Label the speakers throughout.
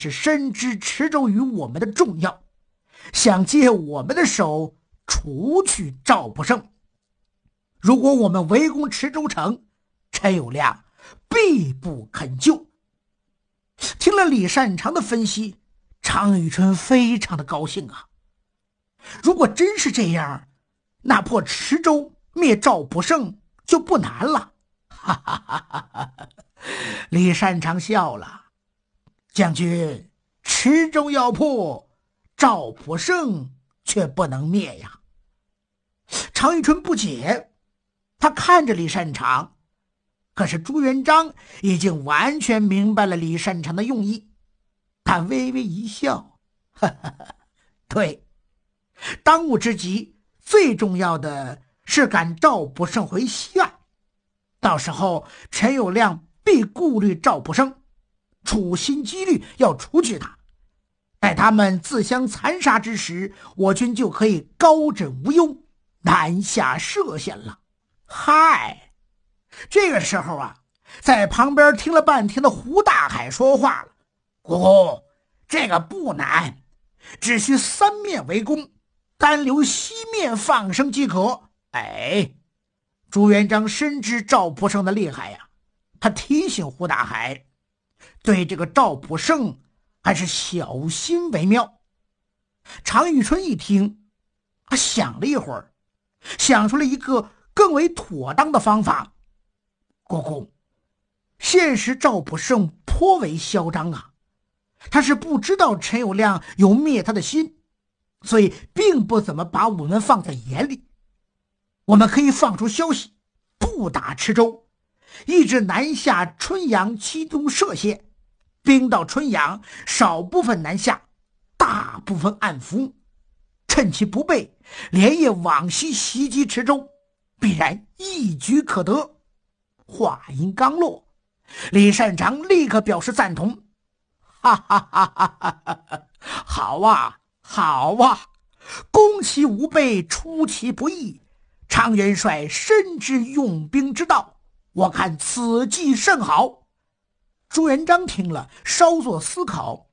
Speaker 1: 是深知池州与我们的重要，想借我们的手除去赵不胜。如果我们围攻池州城，陈友谅必不肯救。听了李善长的分析，常遇春非常的高兴啊。如果真是这样，那破池州灭赵不胜就不难了。哈哈哈哈哈！李善长笑了，将军，池州要破，赵不胜却不能灭呀。常遇春不解，他看着李善长，可是朱元璋已经完全明白了李善长的用意，他微微一笑，哈哈哈，对，当务之急，最重要的是赶赵不胜回西岸，到时候陈友谅必顾虑赵不胜，处心积虑要除去他，待他们自相残杀之时，我军就可以高枕无忧，南下歙县了。嗨，这个时候啊，在旁边听了半天的胡大海说话了：国公，这个不难，只需三面围攻，单留西面放生即可。哎，朱元璋深知赵不胜的厉害呀，他提醒胡大海，对这个赵不胜还是小心为妙。常遇春一听，他想了一会儿，想出了一个更为妥当的方法。国公，现时赵不胜颇为嚣张啊，他是不知道陈友谅有灭他的心，所以并不怎么把我们放在眼里。我们可以放出消息，不打池州，一直南下春阳、期东、歙县，兵到春阳，少部分南下，大部分暗伏，趁其不备，连夜往西袭击池州，必然一举可得。话音刚落，李善长立刻表示赞同。哈哈哈哈哈哈！好啊，好啊，攻其无备，出其不意，常元帅深知用兵之道，我看此计甚好。朱元璋听了，稍作思考，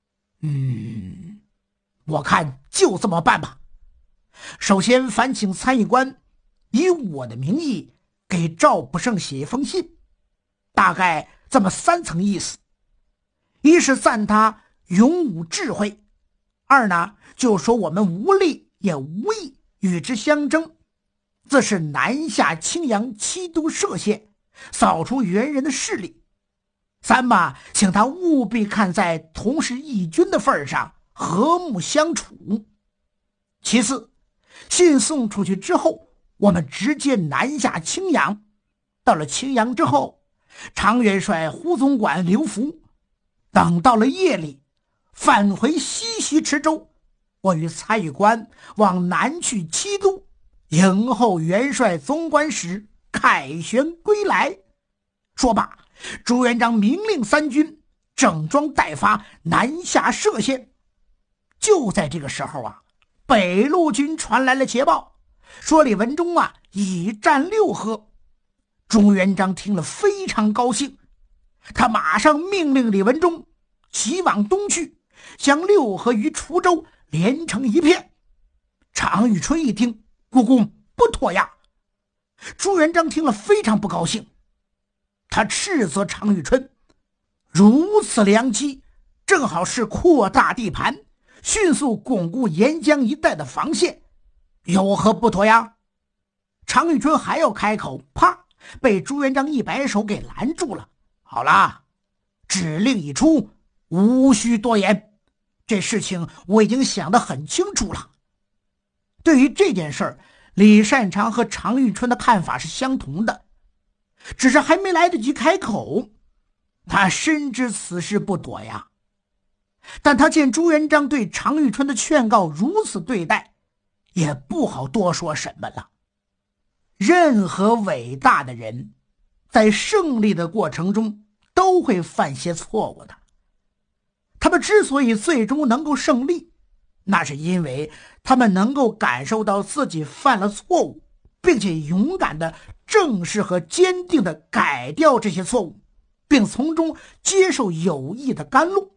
Speaker 1: 我看就这么办吧。首先烦请参议官以我的名义给赵不胜写一封信，大概这么三层意思：一是赞他勇武智慧，二呢就说我们无力也无义与之相争，自是南下青阳、期东、歙县，扫除元人的势力。三嘛，请他务必看在同是义军的份上，和睦相处。其次，信送出去之后，我们直接南下青阳，到了青阳之后，常元帅、胡总管留伏，等到了夜里返回西袭池州，我与参议官往南去期都，迎候元帅总管使凯旋归来。说罢，朱元璋明令三军整装待发，南下歙县。就在这个时候啊，北路军传来了捷报，说李文忠啊已占六合。朱元璋听了非常高兴，他马上命令李文忠急往东去，将六合与滁州连成一片。常遇春一听，国公不妥呀。朱元璋听了非常不高兴，他斥责常遇春，如此良机，正好是扩大地盘，迅速巩固沿江一带的防线，有何不妥呀？常遇春还要开口，啪，被朱元璋一摆手给拦住了。好啦，指令一出，无需多言，这事情我已经想得很清楚了。对于这件事，李善长和常遇春的看法是相同的，只是还没来得及开口，他深知此事不妥呀。但他见朱元璋对常遇春的劝告如此对待，也不好多说什么了。任何伟大的人在胜利的过程中都会犯些错误的，他们之所以最终能够胜利，那是因为他们能够感受到自己犯了错误，并且勇敢地正视和坚定地改掉这些错误，并从中接受有益的甘露。